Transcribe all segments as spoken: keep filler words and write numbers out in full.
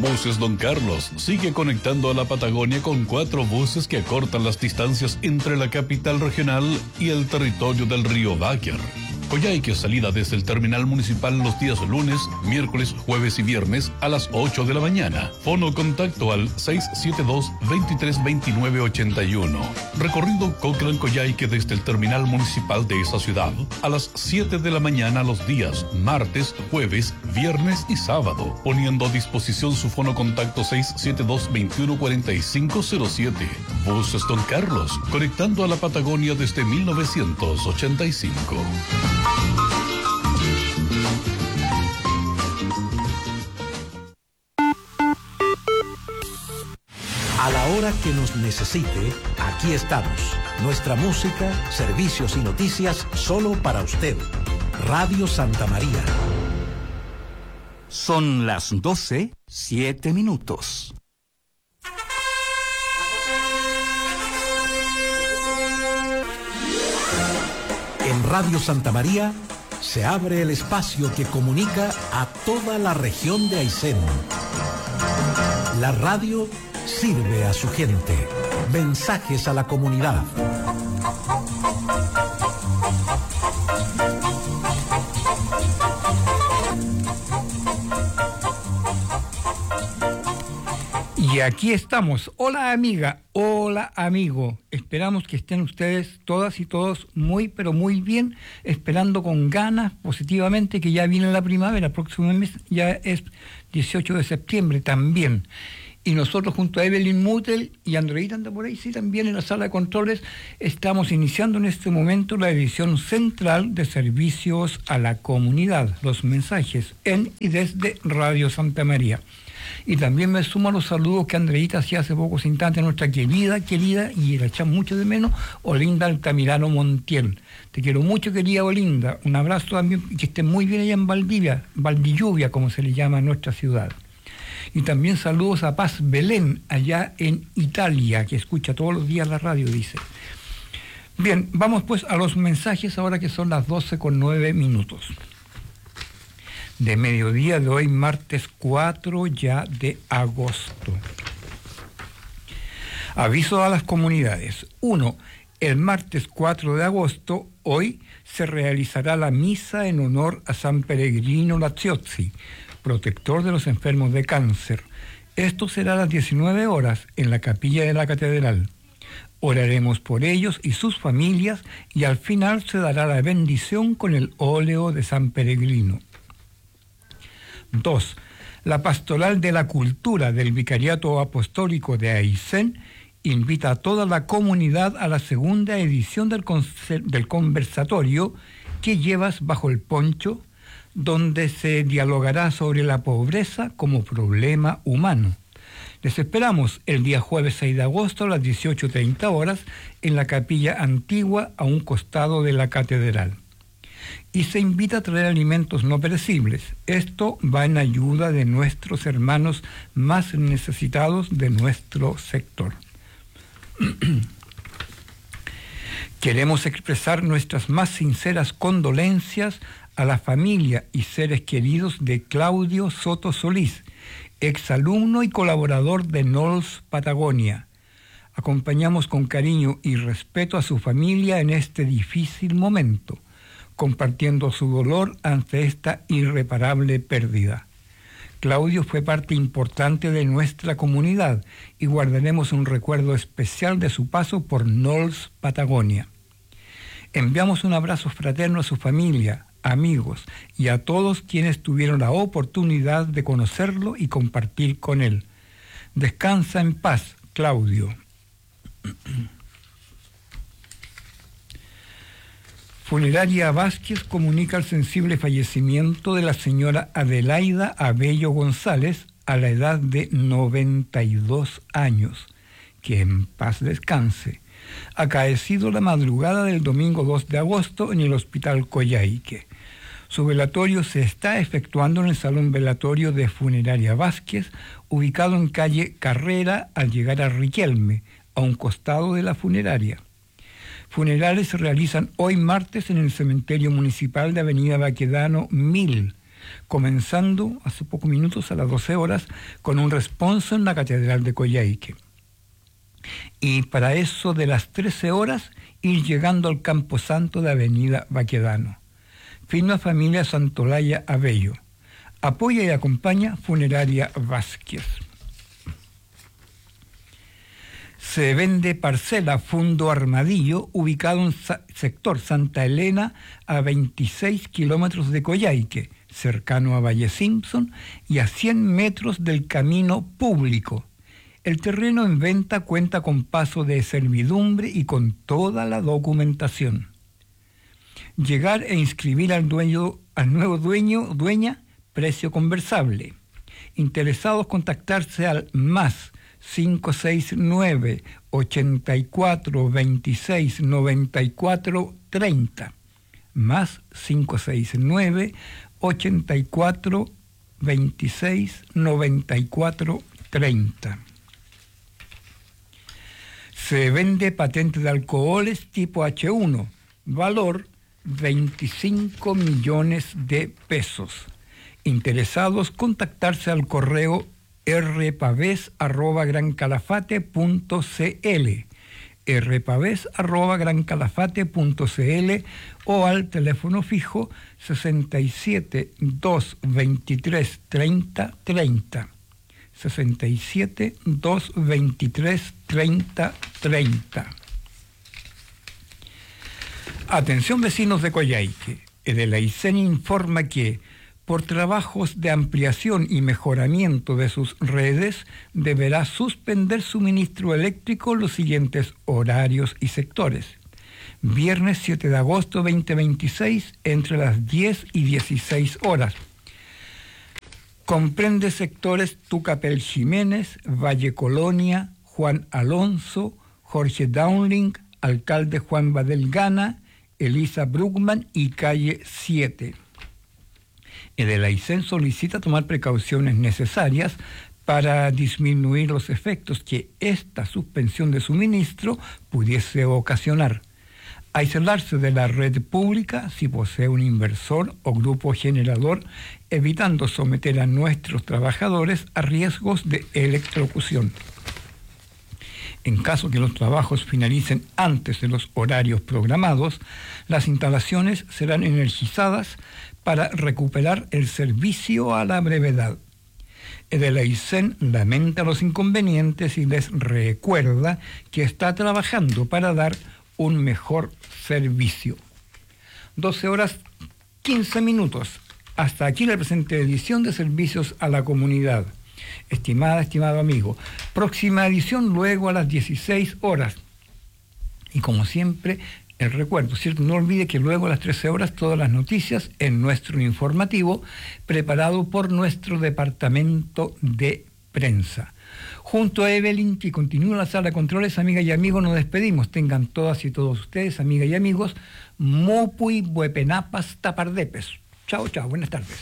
Buses Don Carlos sigue conectando a la Patagonia con cuatro buses que acortan las distancias entre la capital regional y el territorio del río Báquer. Coyhaique, salida desde el terminal municipal los días lunes, miércoles, jueves y viernes a las ocho de la mañana. Fono contacto al seis siete dos, veintitrés veintinueve ochenta y uno. Recorrido Cochrane-Coyhaique desde el terminal municipal de esa ciudad a las siete de la mañana los días martes, jueves, viernes y sábado. Poniendo a disposición su fono contacto seis siete dos, veintiuno cuarenta y cinco cero siete. Buses Don Carlos, conectando a la Patagonia desde mil novecientos ochenta y cinco. A la hora que nos necesite, aquí estamos. Nuestra música, servicios y noticias solo para usted. Radio Santa María. Son las doce, siete minutos. En Radio Santa María se abre el espacio que comunica a toda la región de Aysén. La radio sirve a su gente. Mensajes a la comunidad. Y aquí estamos. Hola amiga, hola amigo. Esperamos que estén ustedes todas y todos muy pero muy bien, esperando con ganas positivamente que ya viene la primavera. El próximo mes ya es dieciocho de septiembre también. Y nosotros junto a Evelyn Mutel y Andreita anda por ahí, sí, también en la sala de controles, estamos iniciando en este momento la edición central de servicios a la comunidad, los mensajes en y desde Radio Santa María. Y también me sumo a los saludos que Andreita hacía hace pocos instantes a nuestra querida, querida, y la echamos mucho de menos, Olinda Altamirano Montiel. Te quiero mucho, querida Olinda. Un abrazo también, que esté muy bien allá en Valdivia, Valdilluvia, como se le llama a nuestra ciudad. Y también saludos a Paz Belén, allá en Italia, que escucha todos los días la radio, dice. Bien, vamos pues a los mensajes ahora que son las doce con nueve minutos. De mediodía de hoy, martes cuatro ya de agosto. Aviso a las comunidades. Uno, el martes cuatro de agosto, hoy, se realizará la misa en honor a San Peregrino Laziozzi, protector de los enfermos de cáncer. Esto será a las diecinueve horas en la capilla de la catedral. Oraremos por ellos y sus familias y al final se dará la bendición con el óleo de San Peregrino. Dos. La Pastoral de la Cultura del Vicariato Apostólico de Aysén invita a toda la comunidad a la segunda edición del, del conversatorio ¿Qué llevas bajo el poncho?, donde se dialogará sobre la pobreza como problema humano. Les esperamos el día jueves seis de agosto a las dieciocho treinta horas en la capilla antigua a un costado de la catedral. Y se invita a traer alimentos no perecibles. Esto va en ayuda de nuestros hermanos más necesitados de nuestro sector. Queremos expresar nuestras más sinceras condolencias a la familia y seres queridos de Claudio Soto Solís, exalumno y colaborador de N O L S Patagonia. Acompañamos con cariño y respeto a su familia en este difícil momento, compartiendo su dolor ante esta irreparable pérdida. Claudio fue parte importante de nuestra comunidad y guardaremos un recuerdo especial de su paso por N O L S Patagonia. Enviamos un abrazo fraterno a su familia, amigos y a todos quienes tuvieron la oportunidad de conocerlo y compartir con él. Descansa en paz, Claudio. Funeraria Vázquez comunica el sensible fallecimiento de la señora Adelaida Abello González a la edad de noventa y dos años. Que en paz descanse. Acaecido la madrugada del domingo dos de agosto en el Hospital Coyhaique. Su velatorio se está efectuando en el Salón Velatorio de Funeraria Vázquez, ubicado en calle Carrera al llegar a Riquelme, a un costado de la funeraria. Funerales se realizan hoy martes en el Cementerio Municipal de Avenida Baquedano mil, comenzando hace pocos minutos a las doce horas con un responso en la Catedral de Coyhaique. Y para eso de las trece horas ir llegando al Camposanto de Avenida Baquedano. Firma Familia Santolaya Abello. Apoya y acompaña Funeraria Vázquez. Se vende parcela Fundo Armadillo, ubicado en sa- sector Santa Elena, a veintiséis kilómetros de Coyhaique, cercano a Valle Simpson y a cien metros del camino público. El terreno en venta cuenta con paso de servidumbre y con toda la documentación. Llegar e inscribir al dueño, al nuevo dueño, dueña, precio conversable. Interesados contactarse al más cinco seis nueve, ochenta y cuatro, veintiséis, noventa y cuatro, treinta. Más cinco seis nueve, ochenta y cuatro, veintiséis, noventa y cuatro, treinta. Se vende patente de alcoholes tipo hache uno, valor veinticinco millones de pesos. Interesados, contactarse al correo rpaves arroba grancalafate punto cl, rpaves arroba grancalafate punto cl o al teléfono fijo sesenta y siete, dos, veintitrés, treinta, treinta. sesenta y siete, dos, veintitrés, treinta, treinta. Atención vecinos de Coyhaique. El Aysén informa que por trabajos de ampliación y mejoramiento de sus redes deberá suspender suministro eléctrico los siguientes horarios y sectores. Viernes siete de agosto dos mil veintiséis entre las diez y dieciséis horas. Comprende sectores Tucapel Jiménez, Valle Colonia, Juan Alonso, Jorge Downling, Alcalde Juan Badelgana, Elisa Brugman y Calle siete. El Aysén solicita tomar precauciones necesarias para disminuir los efectos que esta suspensión de suministro pudiese ocasionar. Aislarse de la red pública si posee un inversor o grupo generador, evitando someter a nuestros trabajadores a riesgos de electrocución. En caso que los trabajos finalicen antes de los horarios programados, las instalaciones serán energizadas para recuperar el servicio a la brevedad. El Aysén lamenta los inconvenientes y les recuerda que está trabajando para dar un mejor servicio. doce horas quince minutos. Hasta aquí la presente edición de Servicios a la Comunidad. Estimada, estimado amigo, próxima edición luego a las dieciséis horas. Y como siempre, el recuerdo, ¿cierto? No olvide que luego a las trece horas todas las noticias en nuestro informativo preparado por nuestro departamento de prensa. Junto a Evelyn, que continúa la sala de controles, amigas y amigos, nos despedimos. Tengan todas y todos ustedes, amigas y amigos, Mopui Buepenapas Tapardepes. Chao, chao, buenas tardes.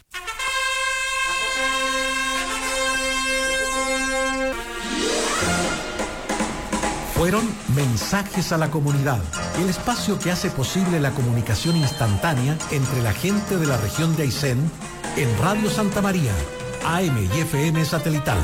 Fueron Mensajes a la Comunidad, el espacio que hace posible la comunicación instantánea entre la gente de la región de Aysén en Radio Santa María, A M y F M satelital.